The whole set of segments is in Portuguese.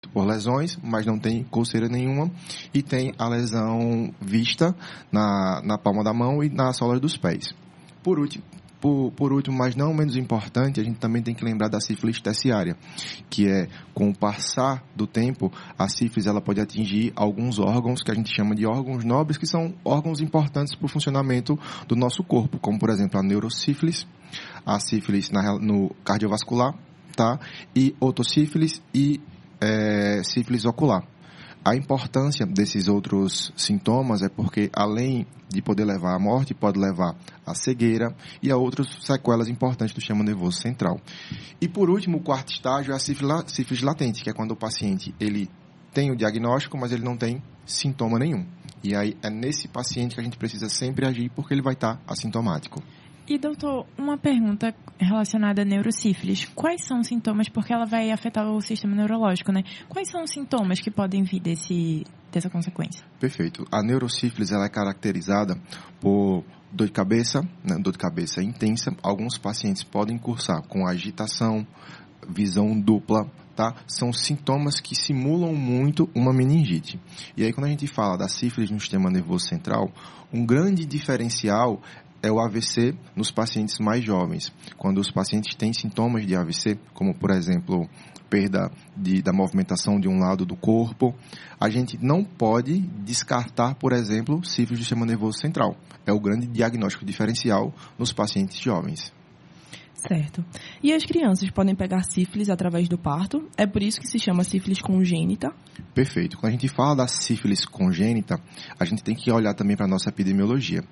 por lesões, mas não tem coceira nenhuma, e tem a lesão vista na palma da mão e na sola dos pés. Por último, mas não menos importante, a gente também tem que lembrar da sífilis terciária, que é, com o passar do tempo, a sífilis ela pode atingir alguns órgãos que a gente chama de órgãos nobres, que são órgãos importantes para o funcionamento do nosso corpo, como, por exemplo, a neurosífilis, a sífilis no cardiovascular, tá? E otossífilis e sífilis ocular. A importância desses outros sintomas é porque, além de poder levar à morte, pode levar à cegueira e a outras sequelas importantes do sistema nervoso central. E, por último, o quarto estágio é a sífilis latente, que é quando o paciente ele tem o diagnóstico, mas ele não tem sintoma nenhum. E aí é nesse paciente que a gente precisa sempre agir, porque ele vai estar assintomático. E, doutor, uma pergunta relacionada à neurosífilis. Quais são os sintomas, porque ela vai afetar o sistema neurológico, né? Quais são os sintomas que podem vir dessa consequência? Perfeito. A neurosífilis ela é caracterizada por dor de cabeça, né? Dor de cabeça intensa. Alguns pacientes podem cursar com agitação, visão dupla, tá? São sintomas que simulam muito uma meningite. E aí, quando a gente fala da sífilis no sistema nervoso central, um grande diferencial é o AVC nos pacientes mais jovens. Quando os pacientes têm sintomas de AVC, como, por exemplo, perda da movimentação de um lado do corpo, a gente não pode descartar, por exemplo, sífilis do sistema nervoso central. É o grande diagnóstico diferencial nos pacientes jovens. Certo. E as crianças podem pegar sífilis através do parto? É por isso que se chama sífilis congênita? Perfeito. Quando a gente fala da sífilis congênita, a gente tem que olhar também para a nossa epidemiologia.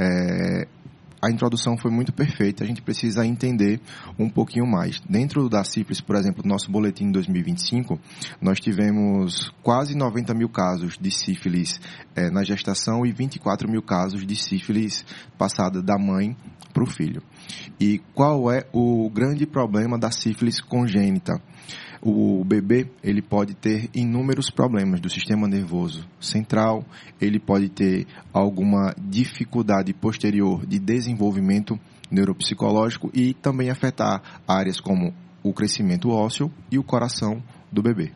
A introdução foi muito perfeita, a gente precisa entender um pouquinho mais. Dentro da sífilis, por exemplo, no nosso boletim de 2025, nós tivemos quase 90 mil casos de sífilis na gestação e 24 mil casos de sífilis passada da mãe para o filho. E qual é o grande problema da sífilis congênita? O bebê, ele pode ter inúmeros problemas do sistema nervoso central, ele pode ter alguma dificuldade posterior de desenvolvimento neuropsicológico e também afetar áreas como o crescimento ósseo e o coração do bebê.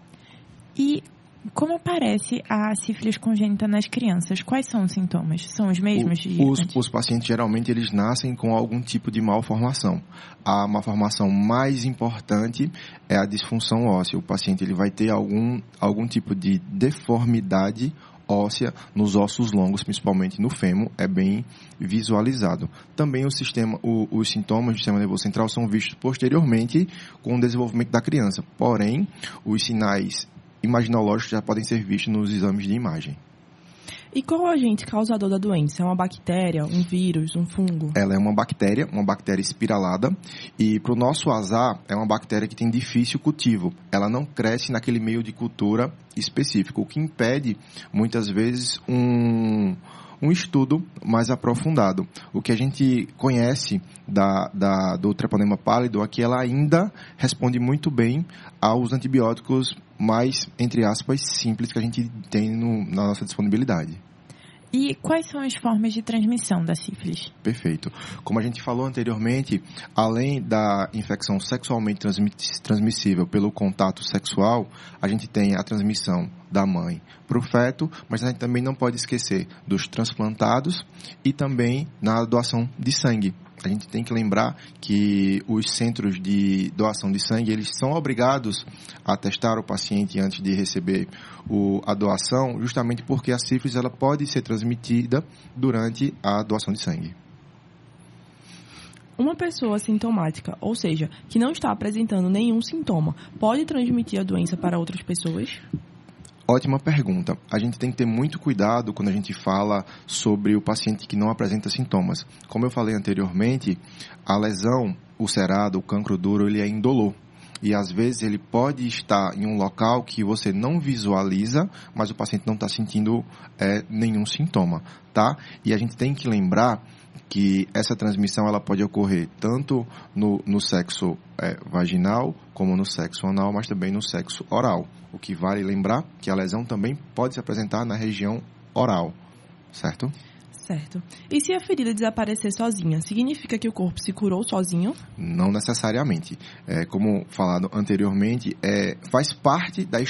E como aparece a sífilis congênita nas crianças? Quais são os sintomas? São os mesmos? Os pacientes, geralmente, eles nascem com algum tipo de malformação. A malformação mais importante é a disfunção óssea. O paciente ele vai ter algum tipo de deformidade óssea nos ossos longos, principalmente no fêmur, é bem visualizado. Também os sintomas do sistema nervoso central são vistos posteriormente com o desenvolvimento da criança. Porém, os sinais imaginológicos já podem ser vistos nos exames de imagem. E qual é o agente causador da doença? É uma bactéria, um vírus, um fungo? Ela é uma bactéria espiralada, e para o nosso azar é uma bactéria que tem difícil cultivo. Ela não cresce naquele meio de cultura específico, o que impede muitas vezes um estudo mais aprofundado. O que a gente conhece do treponema pálido é que ela ainda responde muito bem aos antibióticos mais, entre aspas, simples que a gente tem na nossa disponibilidade. E quais são as formas de transmissão da sífilis? Perfeito. Como a gente falou anteriormente, além da infecção sexualmente transmissível pelo contato sexual, a gente tem a transmissão da mãe para o feto, mas a gente também não pode esquecer dos transplantados e também na doação de sangue. A gente tem que lembrar que os centros de doação de sangue, eles são obrigados a testar o paciente antes de receber a doação, justamente porque a sífilis ela pode ser transmitida durante a doação de sangue. Uma pessoa sintomática, ou seja, que não está apresentando nenhum sintoma, pode transmitir a doença para outras pessoas? Ótima pergunta. A gente tem que ter muito cuidado quando a gente fala sobre o paciente que não apresenta sintomas. Como eu falei anteriormente, a lesão ulcerada, o cancro duro, ele é indolor. E às vezes ele pode estar em um local que você não visualiza, mas o paciente não está sentindo nenhum sintoma, tá? E a gente tem que lembrar que essa transmissão ela pode ocorrer tanto no sexo vaginal como no sexo anal, mas também no sexo oral. O que vale lembrar que a lesão também pode se apresentar na região oral, certo? Certo. E se a ferida desaparecer sozinha, significa que o corpo se curou sozinho? Não necessariamente. Como falado anteriormente, faz parte da